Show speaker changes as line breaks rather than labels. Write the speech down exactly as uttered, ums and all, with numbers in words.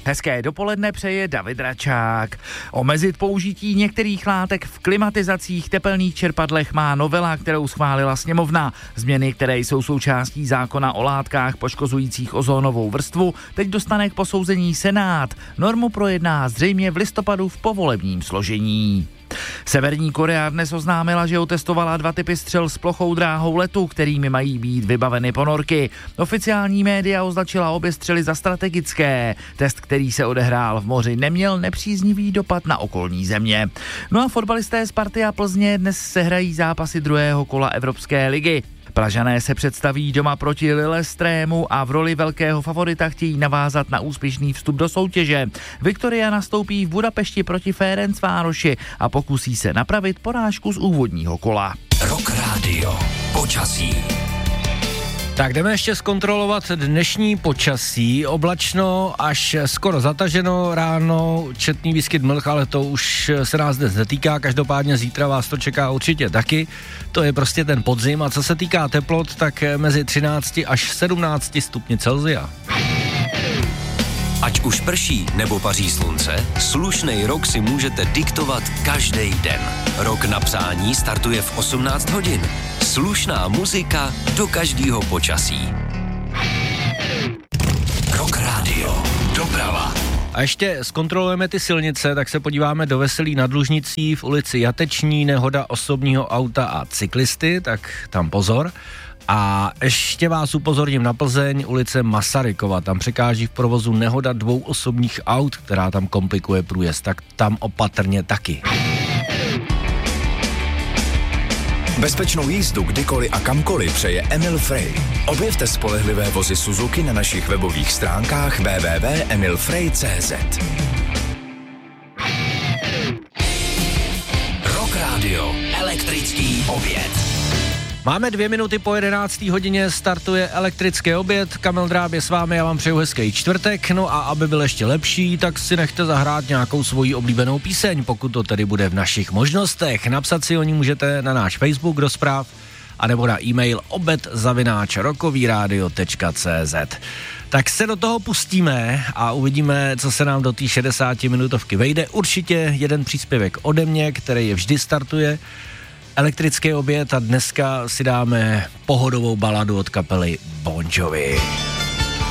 Hezké dopoledne přeje David Račák. Omezit použití některých látek v klimatizacích, tepelných čerpadlech má novela, kterou schválila sněmovna. Změny, které jsou součástí zákona o látkách poškozujících ozónovou vrstvu, teď dostane k posouzení Senát. Normu projedná zřejmě v listopadu v povolebním složení. Severní Korea dnes oznámila, že otestovala dva typy střel s plochou dráhou letu, kterými mají být vybaveny ponorky. Oficiální média označila obě střely za strategické. Test, který se odehrál v moři, neměl nepříznivý dopad na okolní země. No a fotbalisté Sparty a Plzně dnes sehrají zápasy druhého kola Evropské ligy. Pražané se představí doma proti Lillestrému a v roli velkého favorita chtějí navázat na úspěšný vstup do soutěže. Viktoria nastoupí v Budapešti proti Ferencvároši a pokusí se napravit porážku z úvodního kola.
Rock Radio. Počasí.
Tak jdeme ještě zkontrolovat dnešní počasí. Oblačno až skoro zataženo ráno, četný výskyt mlh, ale to už se nás dnes netýká. Každopádně zítra vás to čeká určitě taky. To je prostě ten podzim. A co se týká teplot, tak mezi třináct až sedmnáct stupni Celsia.
Ať už prší nebo paří slunce, slušnej rok si můžete diktovat každý den. Rok na psání startuje v osmnáct hodin. Slušná muzika do každého počasí. Rock Radio. Doprava.
A ještě zkontrolujeme ty silnice, tak se podíváme do Veselí nad Lužnicí v ulici Jateční, nehoda osobního auta a cyklisty, tak tam pozor. A ještě vás upozorním na Plzeň, ulice Masarykova, tam překáží v provozu nehoda dvou osobních aut, která tam komplikuje průjezd, tak tam opatrně taky.
Bezpečnou jízdu kdykoliv a kamkoliv přeje Emil Frey. Objevte spolehlivé vozy Suzuki na našich webových stránkách w w w tečka emil frey tečka c z.
Rock Radio. Elektrický oběd.
Máme dvě minuty po jedenácté hodině, startuje elektrický oběd, Kamil Dráb je s vámi, já vám přeju hezký čtvrtek, no a aby byl ještě lepší, tak si nechte zahrát nějakou svoji oblíbenou píseň, pokud to tedy bude v našich možnostech. Napsat si o ní můžete na náš Facebook do zpráv, anebo na e-mail obed zavináč rockovíradio tečka c z. Tak se do toho pustíme a uvidíme, co se nám do té šedesátiminutovky vejde. Určitě jeden příspěvek ode mě, který je vždy startuje, elektrický oběd, a dneska si dáme pohodovou baladu od kapely Bon Jovi.